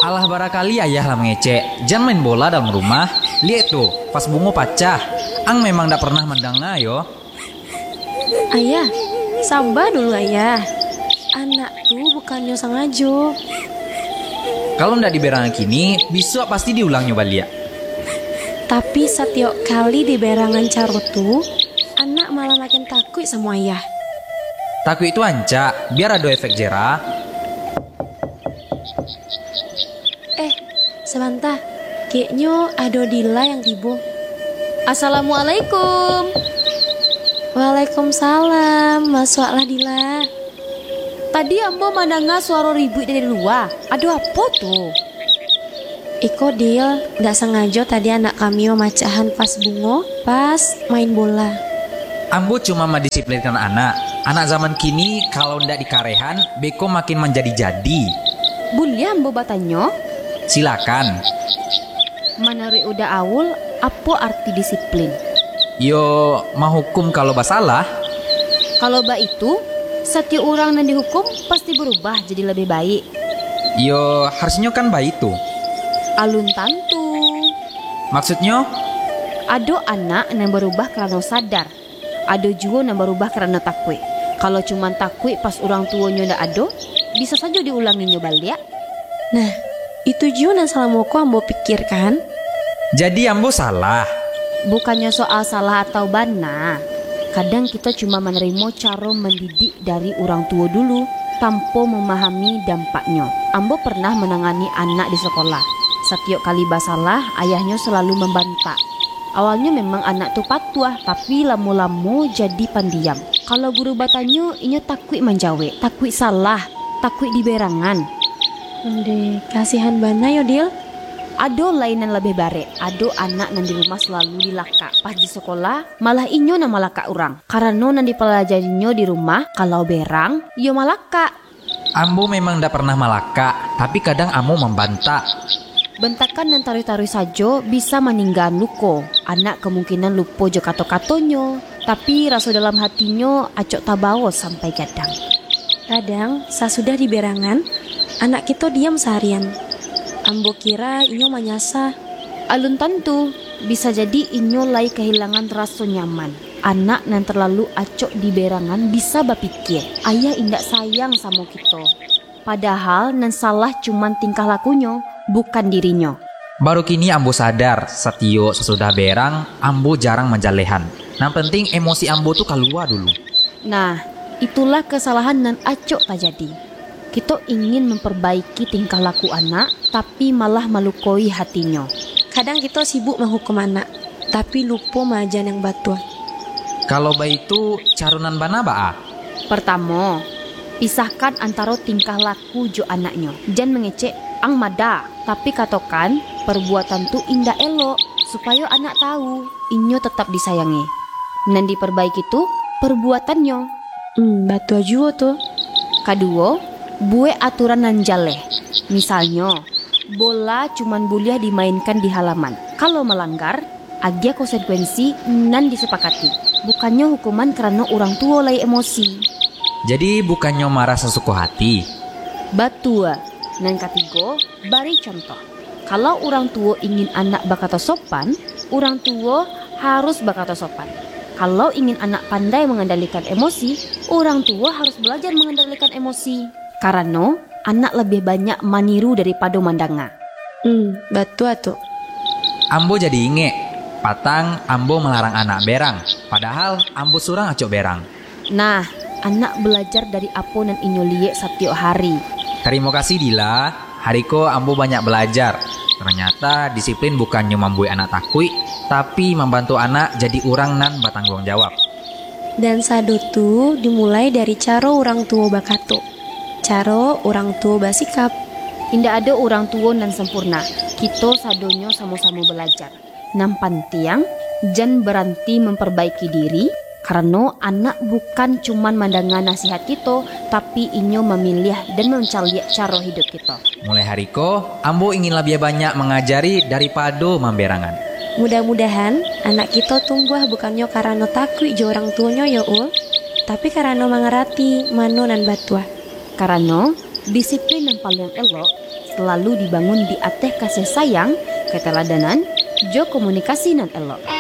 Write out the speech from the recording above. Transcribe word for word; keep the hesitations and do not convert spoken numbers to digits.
Alah barakali ayah lah mengecek. Jangan main bola dalam rumah. Lihat tuh, pas bungo pacah. Ang memang ndak pernah mendengar yo. Ayah, sabar dulu ayah. Anak tuh bukannya sengaja. Kalau ndak diberang kini, besok pasti diulang nyoba lihat. Tapi setiap kali di berangan Caro tuh, anak malah makin takut sama ayah. Takut itu anca, biar ada efek jera. Eh, sebentar. Kayaknya ada Dila yang tiba. Assalamualaikum. Waalaikumsalam. Masuklah Dila. Tadi ambo mendengar suara ribut dari luar. Ada apa tuh? Iko Dil, gak sengaja tadi anak kami memacahan pas bungo, pas main bola. Ambo cuma mendisiplinkan anak. Anak zaman kini kalau ndak dikarehan, beko makin menjadi-jadi. Boleh ambo bertanya? Silakan. Menurut udah awul, apa arti disiplin? Yo, mau hukum kalau basalah. Kalau ba itu, setiap orang yang dihukum pasti berubah jadi lebih baik. Yo, harusnya kan baik itu. Alun tantu. Maksudnya? Ada anak yang berubah karena sadar. Ada juga yang berubah karena takut. Kalau cuma takut pas orang tuanya ndak ada, bisa saja diulanginya balik. Nah, itu juga yang salah moko ambo pikirkan. Jadi ambo salah. Bukannya soal salah atau bana. Kadang kita cuma menerima cara mendidik dari orang tua dulu tanpa memahami dampaknya. Ambo pernah menangani anak di sekolah. Setiap kali basalah, ayahnya selalu membantah. Awalnya memang anak tuh patuah, tapi lama-lama jadi pendiam. Kalau guru batanya, ini takut menjawe, takut salah, takut diberangan. Ande, kasihan bana yo Dil. Ada lain yang lebih bare. Ada anak yang di rumah selalu dilaka. Pas di sekolah, malah inyo na malaka orang. Karena nan dipelajarinya di rumah, kalau berang, yo malaka. Ambo memang ndak pernah malaka, tapi kadang ambo membantah. Bentakan dan taruh-taruh saja bisa meninggal luko. Anak kemungkinan lupa jo kato-katonyo, tapi rasa dalam hatinya acok tabawo sampai kadang. Kadang, sesudah di berangan, anak kita diam seharian. Ambo kira inyo manyasa. Alun tentu, bisa jadi inyo lai kehilangan rasa nyaman. Anak yang terlalu acok di berangan bisa berpikir, ayah indak sayang sama kita. Padahal nan salah cuman tingkah lakunya, bukan dirinya. Baru kini ambo sadar, setio sesudah berang, ambo jarang menjalehan. Yang penting emosi ambo tuh keluar dulu. Nah, itulah kesalahan nan acok terjadi. Kita ingin memperbaiki tingkah laku anak, tapi malah melukai hatinya. Kadang kita sibuk menghukum anak, tapi lupa majan yang batuan. Kalau bayi itu carunan bana ba? Pertama, pisahkan antara tingkah laku jo anaknya. Jangan mengecek ang mada, tapi katakan perbuatan tu indah elok supaya anak tahu inyo tetap disayangi. Nan diperbaiki tu perbuatannya. Hmm, batu aja tuh. Kedua, buat aturan nan jaleh. Misalnya, bola cuman boleh dimainkan di halaman. Kalau melanggar, ada konsekuensi nan disepakati. Bukannya hukuman karena orang tua lai emosi. Jadi bukannya marah sesuka hati. Batua. Nan ketiga, beri contoh. Kalau orang tua ingin anak bakata sopan, orang tua harus bakata sopan. Kalau ingin anak pandai mengendalikan emosi, orang tua harus belajar mengendalikan emosi. Karena anak lebih banyak maniru daripada mandanga. Hmm, batu tuh. Ambo jadi inge, patang ambo melarang anak berang. Padahal ambo surang acok berang. Nah, anak belajar dari apa nan inyo liye setiap hari. Terima kasih Dila, hariko ambo banyak belajar. Ternyata disiplin bukannya membuat anak takui, tapi membantu anak jadi orang nan bertanggung jawab. Dan sadu tuh dimulai dari cara orang tua bakato. Cara orang tua basikap. Indah ada orang tua nan sempurna. Kita sadonyo sama-sama belajar. Nampan tiang, jangan berhenti memperbaiki diri. Karena anak bukan cuman mendengar nasihat kita, tapi inyo memilih dan mencari cara hidup kita. Mulai hariko, ambo ingin lebih banyak mengajari daripada memberangan. Mudah-mudahan anak kita tumbuh bukannya karena takut jo orang tuanya ya ul, tapi karena mengerti mano nan batua. Karena Disiplin yang paling elok selalu dibangun di atas kasih sayang, keteladanan, jo komunikasi nan elok.